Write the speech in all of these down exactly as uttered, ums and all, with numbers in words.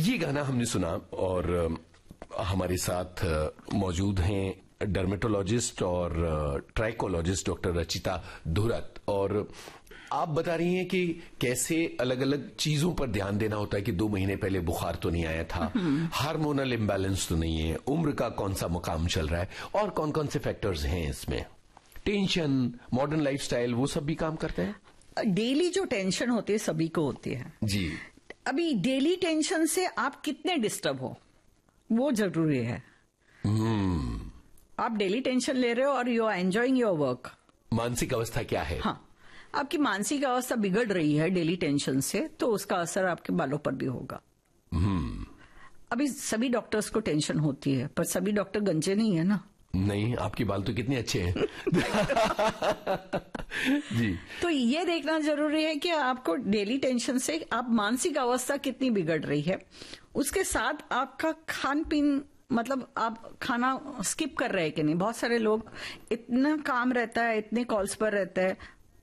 ये गाना हमने सुना और हमारे साथ मौजूद हैं डर्मेटोलॉजिस्ट और ट्राइकोलॉजिस्ट डॉक्टर रचिता धुरत, और आप बता रही हैं कि कैसे अलग अलग चीजों पर ध्यान देना होता है कि दो महीने पहले बुखार तो नहीं आया था, हार्मोनल इम्बैलेंस तो नहीं है, उम्र का कौन सा मुकाम चल रहा है, और कौन कौन से फैक्टर्स हैं इसमें, टेंशन, मॉडर्न लाइफस्टाइल, वो सब भी काम करते हैं। डेली जो टेंशन होती है सभी को होती है जी। अभी डेली टेंशन से आप कितने डिस्टर्ब हो वो जरूरी है। hmm. आप डेली टेंशन ले रहे हो और you are enjoying your work. मानसिक अवस्था क्या है? हाँ, आपकी मानसिक अवस्था बिगड़ रही है डेली टेंशन से, तो उसका असर आपके बालों पर भी होगा। hmm. अभी सभी डॉक्टर्स को टेंशन होती है, पर सभी डॉक्टर गंजे नहीं है ना। नहीं, आपके बाल तो कितने अच्छे हैं। जी। तो ये देखना जरूरी है कि आपको डेली टेंशन से आप मानसिक अवस्था कितनी बिगड़ रही है, उसके साथ आपका खान पीन, मतलब आप खाना स्किप कर रहे हैं कि नहीं। बहुत सारे लोग इतना काम रहता है, इतने कॉल्स पर रहते हैं,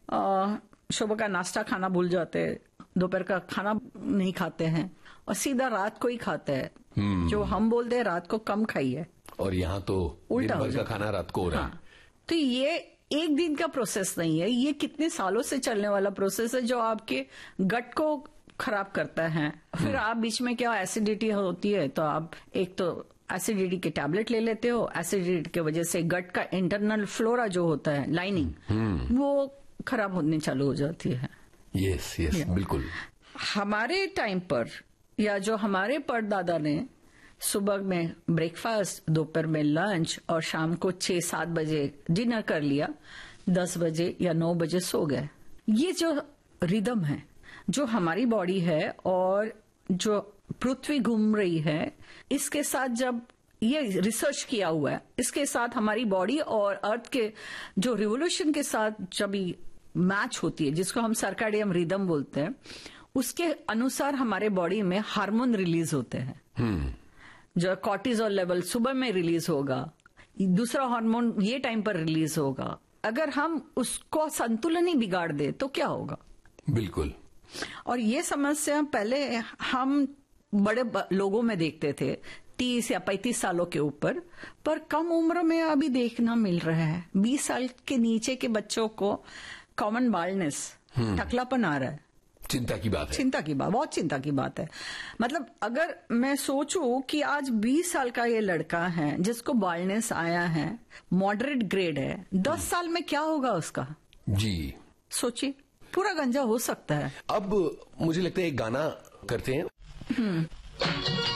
सुबह का नाश्ता खाना भूल जाते हैं, दोपहर का खाना नहीं खाते हैं और सीधा रात को ही खाते हैं। hmm. जो हम बोलते हैं रात को कम खाइए, और यहाँ तो उल्टा दिन भर का खाना रात को हो रहा है। हाँ, तो ये एक दिन का प्रोसेस नहीं है, ये कितने सालों से चलने वाला प्रोसेस है जो आपके गट को खराब करता है। फिर आप बीच में क्या एसिडिटी होती है, तो आप एक तो एसिडिटी के टैबलेट ले लेते हो, एसिडिटी की वजह से गट का इंटरनल फ्लोरा जो होता है, लाइनिंग, hmm. वो खराब होने चालू हो जाती है। यस यस yes, बिल्कुल। हमारे टाइम पर या जो हमारे परदादा ने सुबह में ब्रेकफास्ट, दोपहर में लंच और शाम को छह सात बजे डिनर कर लिया, दस बजे या नौ बजे सो गए। ये जो रिदम है, जो हमारी बॉडी है और जो पृथ्वी घूम रही है, इसके साथ जब ये रिसर्च किया हुआ है, इसके साथ हमारी बॉडी और अर्थ के जो रिवोल्यूशन के साथ जब मैच होती है, जिसको हम सर्काडियम रिदम बोलते हैं, उसके अनुसार हमारे बॉडी में हार्मोन रिलीज होते हैं। hmm. जो कॉर्टिजोल लेवल सुबह में रिलीज होगा, दूसरा हार्मोन ये टाइम पर रिलीज होगा। अगर हम उसको संतुलन ही बिगाड़ दे तो क्या होगा? बिल्कुल। और ये समस्या पहले हम बड़े लोगों में देखते थे, तीस या पैंतीस सालों के ऊपर, पर कम उम्र में अभी देखना मिल रहा है। बीस साल के नीचे के बच्चों को कॉमन बाल्डनेस, टकलापन आ रहा है। चिंता की बात है। चिंता की बात, बहुत चिंता की बात है। मतलब अगर मैं सोचूं कि आज बीस साल का ये लड़का है जिसको बाल्डनेस आया है, मॉडरेट ग्रेड है, दस साल में क्या होगा उसका? जी सोचिए, पूरा गंजा हो सकता है। अब मुझे लगता है एक गाना करते हैं।